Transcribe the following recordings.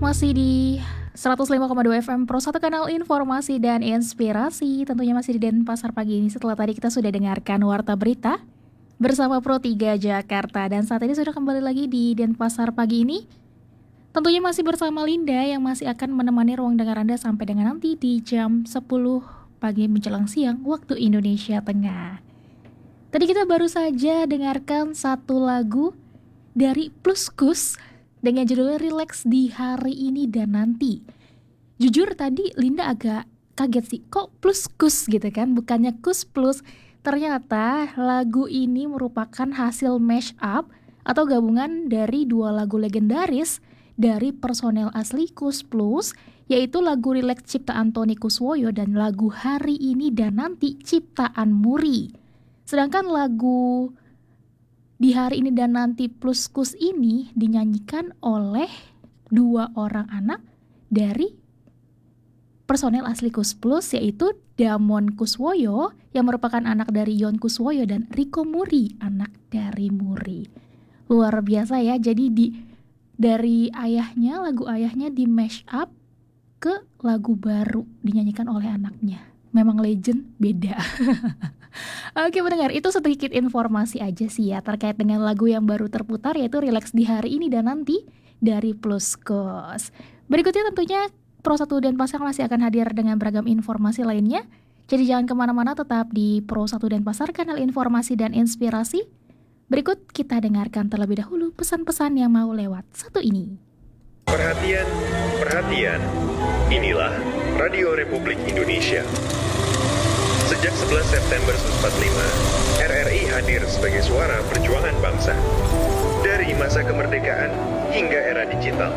Masih di 105,2 FM Pro 1 kanal informasi dan inspirasi. Tentunya masih di Denpasar pagi ini. Setelah tadi kita sudah dengarkan Warta Berita bersama Pro 3 Jakarta. Dan saat ini sudah kembali lagi di Denpasar pagi ini. Tentunya masih bersama Linda yang masih akan menemani ruang dengar Anda sampai dengan nanti di jam 10 pagi menjelang siang waktu Indonesia Tengah. Tadi kita baru saja dengarkan satu lagu dari Pluskus dengan judulnya Relax di Hari Ini dan Nanti. Jujur tadi Linda agak kaget sih, kok Pluskus gitu kan, bukannya Kus Plus. Ternyata lagu ini merupakan hasil mash up atau gabungan dari dua lagu legendaris dari personel asli Kus Plus, yaitu lagu Relax ciptaan Tony Kuswoyo dan lagu Hari Ini dan Nanti ciptaan Muri. Sedangkan lagu Di Hari Ini dan Nanti Pluskus ini dinyanyikan oleh dua orang anak dari personel asli Kus Plus, yaitu Damon Kuswoyo yang merupakan anak dari Yon Kuswoyo dan Riko Muri, anak dari Muri. Luar biasa ya, jadi dari ayahnya, lagu ayahnya di mash up ke lagu baru dinyanyikan oleh anaknya. Memang legend, beda. Oke pendengar, itu sedikit informasi aja sih ya terkait dengan lagu yang baru terputar, yaitu Relax di Hari Ini dan Nanti dari Pluskus. Berikutnya tentunya Pro 1 Denpasar masih akan hadir dengan beragam informasi lainnya. Jadi jangan kemana-mana, tetap di Pro 1 Denpasar, kanal informasi dan inspirasi. Berikut kita dengarkan terlebih dahulu pesan-pesan yang mau lewat satu ini. Perhatian, perhatian. Inilah Radio Republik Indonesia. Sejak 11 September 1945, RRI hadir sebagai suara perjuangan bangsa. Dari masa kemerdekaan hingga era digital.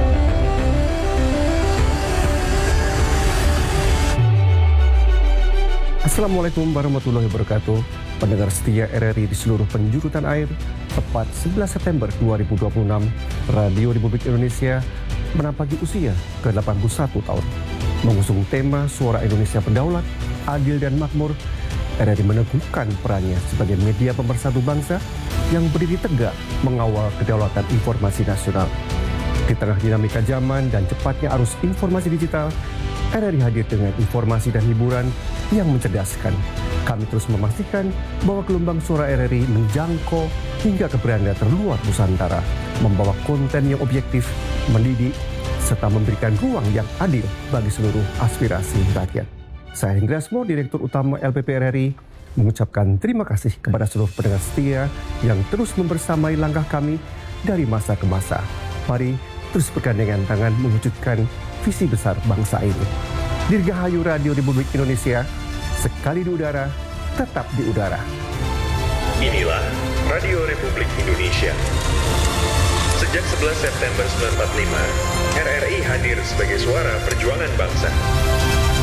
Assalamualaikum warahmatullahi wabarakatuh. Pendengar setia RRI di seluruh penjuru tanah air, tepat 11 September 2026, Radio Republik Indonesia menampaki usia ke-81 tahun. Mengusung tema Suara Indonesia Berdaulat, Adil dan Makmur, RRI meneguhkan perannya sebagai media pemersatu bangsa yang berdiri tegak mengawal kedaulatan informasi nasional. Di tengah dinamika zaman dan cepatnya arus informasi digital, RRI hadir dengan informasi dan hiburan yang mencerdaskan. Kami terus memastikan bahwa gelombang suara RRI menjangkau hingga ke beranda terluar Nusantara, membawa konten yang objektif, mendidik, serta memberikan ruang yang adil bagi seluruh aspirasi rakyat. Saya Hendra Asmo, Direktur Utama LPP RRI, mengucapkan terima kasih kepada seluruh pendengar setia yang terus membersamai langkah kami dari masa ke masa. Mari terus bergandengan tangan mewujudkan visi besar bangsa ini. Dirgahayu Radio Republik Indonesia, sekali di udara, tetap di udara. Inilah Radio Republik Indonesia. Sejak 11 September 1945, RRI hadir sebagai suara perjuangan bangsa.